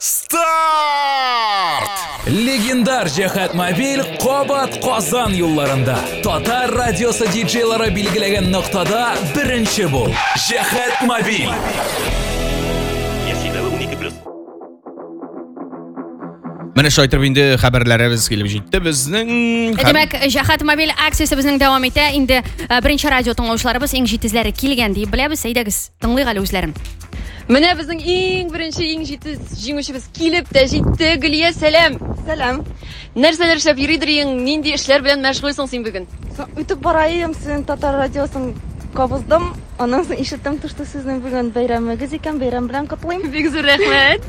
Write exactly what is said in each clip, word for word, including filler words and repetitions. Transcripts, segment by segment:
Старт! Легендар Жехат Мобиль Қобат Қазан юлларында. Татар радиосы диджейлары белгілеген нұқтада бірінші бол. Жехат Мобиль. Менә шайтыр инде хәбәрләребез килеп җитте безнең. Демәк, Жехат Мобиль акциясе безнең дәвам итә. Инде беренче радио тыңлаучыларыбыз иң җитезләре килгән дип беләбез. Әйдәгез, тыңлыйк әле үзләрен. Менә безнең иң беренче иң җитез җиңүчебез килеп тә җитте. Гөлия, сәлам. Сәлам. Нәрсәләр эшләп йөридер иң, нинди эшләр белән мәшгульсың син бүген? Үтеп барайым, син Татар радиосын кабыздым. Аннан соң ишеттем төште сезнең бүген бәйрәмегез икән, бәйрәм белән котлыйм. Бик зур рәхмәт.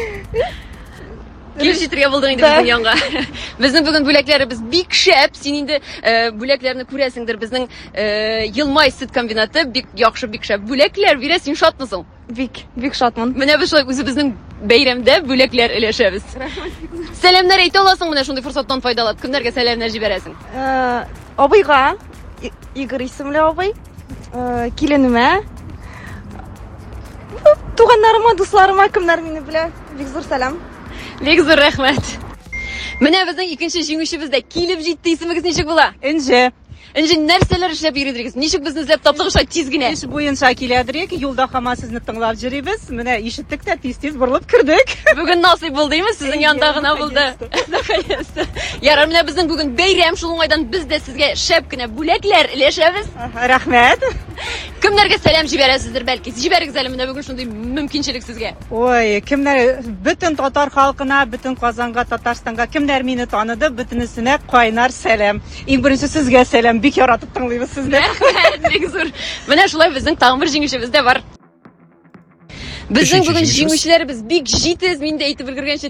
Килеп җитәргә булдың инде безнең янга. Безнең бүген бүләкләребез бик шәп. Син инде бүләкләрне күрәсеңдер. Безнең Елмай сөт комбинаты бик яхшы, бик шәп бүләкләр бирә. Син шатмысың? Бик, бик шатмын. Менә без шулай үзебезнең бәйрәмдә бүләкләр өләшәбез. Сәламнар әйтә аласың менә шундый форсаттан файдалап. Кемнәргә сәламнар җибәрәсең? Абыйга, Игорь исемле абый, киленемә, туганнарыма, дусларыма, кемнәр мине белә, бик зур сәлам. Бик зур рәхмәт. Менә безнең икенче җиңүчебез дә килеп җитте. Исемегез ничек була? Энҗе. Энҗе, нәрсәләр эшләп йөридегез? Ничек безне эзләп таптыгыз шулай тиз генә? Эш буенча киләдерик, юлда һаман сезне тыңлап җөрибез. Менә ишеттек тә тиз-тиз бурылып кердек. Бүген насыйп булдымы? Сезнең янда гына булды. Наконец-то. Ярар, менә безнең бүген бәйрәм, шул уңайдан біз дә сезгә шәп кенә бүләкләр өләшәбез. Рәхмәт. Кемнәргә сәлам җибәрәсездер бәлки? Җибәрегез әле, менә бүген шундый мөмкинчелек сезгә. Ой, кемнәр бөтен татар халкына, бөтен Казанга, Татарстанга кемнәр мине таныды, бөтенесенә кайнар сәлам. Иң беренче сезгә сәлам, бик яратып тыңлыйбыз сезне. Рәхмәт, бик зур. Менә шулай безнең тагын бер җиңүчебез дә бар. Безнең бүген җиңүчеләребез бик җитез, мин дә әйтеп өлгергәнчә